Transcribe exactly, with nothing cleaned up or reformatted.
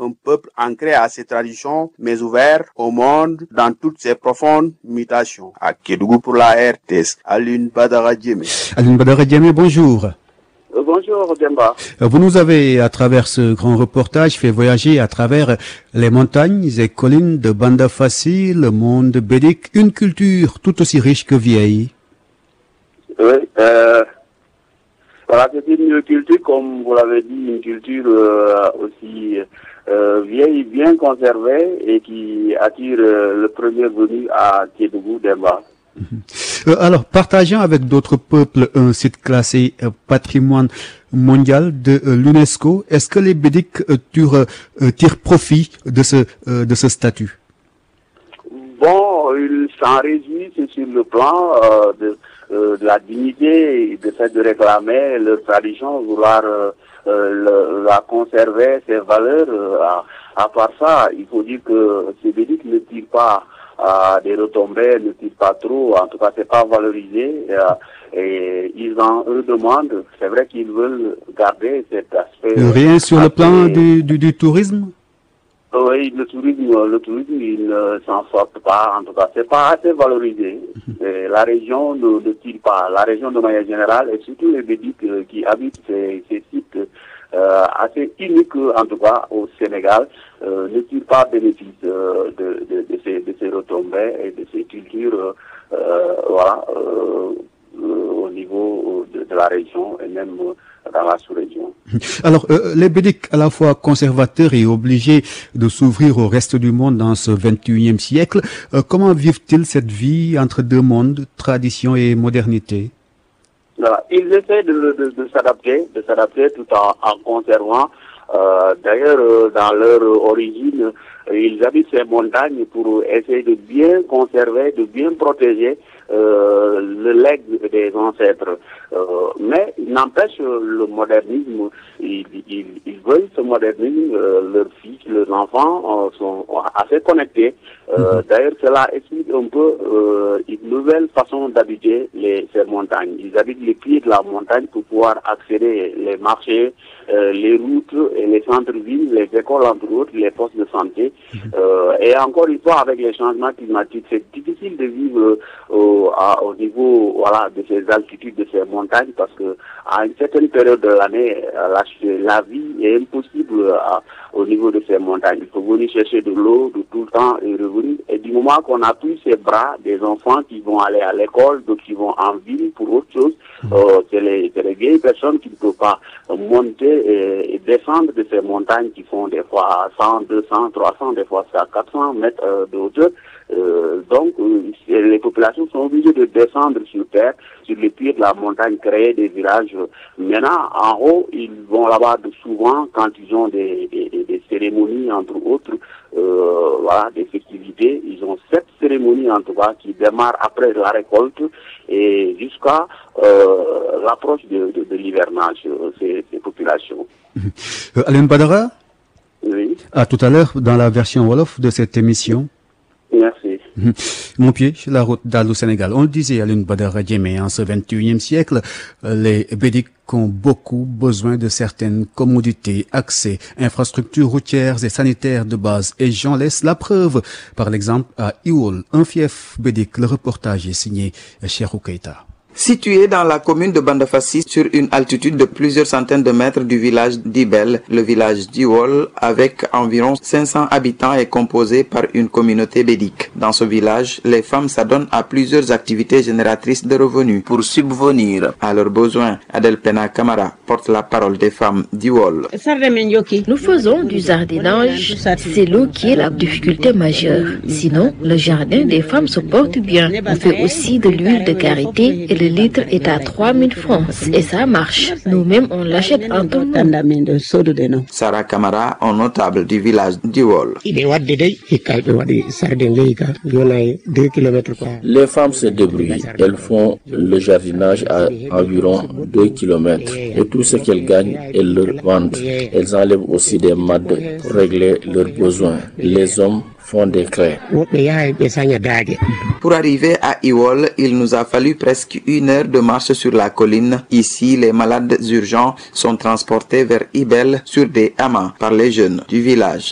un peuple ancré à ses traditions, mais ouvert au monde dans toutes ses profondes mutations. À Kédougou pour la R T S, Alioune Badara Diémé. Alioune Badara Diémé, bonjour. Euh, bonjour Demba. Vous nous avez, à travers ce grand reportage, fait voyager à travers les montagnes et collines de Bandafassi, le monde bédique, une culture tout aussi riche que vieille. Oui, euh, voilà, c'est une culture, comme vous l'avez dit, une culture euh, aussi euh, vieille, bien conservée et qui attire euh, le premier venu à Kédougou, Demba. Euh, alors, partageant avec d'autres peuples un site classé euh, patrimoine mondial de euh, l'UNESCO, est-ce que les bédiques euh, tirent, euh, tirent profit de ce, euh, de ce statut? Bon, ils s'en réjouissent sur le plan euh, de, euh, de la dignité et de fait de réclamer leur tradition, vouloir euh, euh, le, la conserver, ses valeurs. Euh, à, à part ça, il faut dire que ces bédiques ne tirent pas à des retombées, ne tirent pas trop, en tout cas c'est pas valorisé euh, et ils en eux demandent, c'est vrai qu'ils veulent garder cet aspect. Rien sur le aspect, plan du, du, du tourisme? Oui, le tourisme, le tourisme, il ne s'en sort pas, en tout cas c'est pas assez valorisé. Et la région ne, ne tire pas, la région de manière générale et surtout les bédiques euh, qui habitent ces, ces sites euh, assez uniques en tout cas au Sénégal, euh, ne tirent pas bénéfice euh, de, de, de, ces, de ces retombées et de ces cultures, euh, voilà, euh, euh, au niveau de, de la région et même euh, dans la sous-région. Alors, euh, les bédiques à la fois conservateurs et obligés de s'ouvrir au reste du monde dans ce vingt et unième siècle, euh, comment vivent-ils cette vie entre deux mondes, tradition et modernité? Voilà. Ils essaient de, de, de s'adapter, de s'adapter tout en, en conservant. Euh, D'ailleurs, euh, dans leur origine, euh, ils habitent ces montagnes pour essayer de bien conserver, de bien protéger euh, le legs des ancêtres. Euh, mais n'empêche, le modernisme, ils, ils, ils veulent ce modernisme, euh, leurs fils, leurs enfants euh, sont assez connectés. Euh, D'ailleurs, cela explique un peu euh, une nouvelle façon d'habiter les, ces montagnes. Ils habitent les pieds de la montagne pour pouvoir accéder les marchés, euh, les routes et les centres-villes, les écoles entre autres, les postes de santé. Euh, et encore une fois, avec les changements climatiques, c'est difficile de vivre au, à, au niveau voilà, de ces altitudes, de ces montagnes, parce que à une certaine période de l'année, la, la vie est impossible à, au niveau de ces montagnes. Il faut venir chercher de l'eau de tout le temps et revenir. Et du moment qu'on a pris ces bras, des enfants qui vont aller à l'école, d'autres qui vont en ville pour autre chose, euh, c'est les, les vieilles personnes qui ne peuvent pas monter et, et descendre de ces montagnes qui font des fois cent, deux cents, trois cents, des fois à quatre cents mètres euh, de hauteur. Euh, donc, euh, les populations sont obligées de descendre sur terre, sur les pieds de la montagne, créer des villages. Maintenant, en haut, ils vont là-bas souvent quand ils ont des, des, des cérémonies, entre autres, euh, voilà, des festivités. Ils ont sept cérémonies, en tout cas, qui démarrent après la récolte et jusqu'à euh, l'approche de, de, de l'hivernage, ces, ces populations. Euh, Alioune Badara? Oui. À tout à l'heure, dans la version Wolof de cette émission. Merci. Mon pied sur la route d'Al Sénégal. On le disait à Alioune Badara Diémé, en ce vingt et unième siècle, les bédiques ont beaucoup besoin de certaines commodités, accès, infrastructures routières et sanitaires de base. Et j'en laisse la preuve par l'exemple à Iwol, un fief bédique. Le reportage est signé Cheikhou Keita. Situé dans la commune de Bandafassi sur une altitude de plusieurs centaines de mètres du village d'Ibel, le village d'Iwol, avec environ cinq cents habitants, est composé par une communauté bédique. Dans ce village, les femmes s'adonnent à plusieurs activités génératrices de revenus pour subvenir à leurs besoins. Adel Pena Kamara porte la parole des femmes d'Iwol. Nous faisons du jardinage, c'est l'eau qui est la difficulté majeure. Sinon, le jardin des femmes se porte bien. On fait aussi de l'huile de karité et le litre est à trois mille francs et ça marche. Nous-mêmes, on l'achète en tout temps. Sarah Kamara, un notable du village d'Iwol. Les femmes se débrouillent. Elles font le jardinage à environ deux kilomètres et tout ce qu'elles gagnent, elles le vendent. Elles enlèvent aussi des mads pour régler leurs besoins. Les hommes font des craies. Pour arriver à Iwol, il nous a fallu presque une heure de marche sur la colline. Ici, les malades urgents sont transportés vers Ibel sur des hammams par les jeunes du village.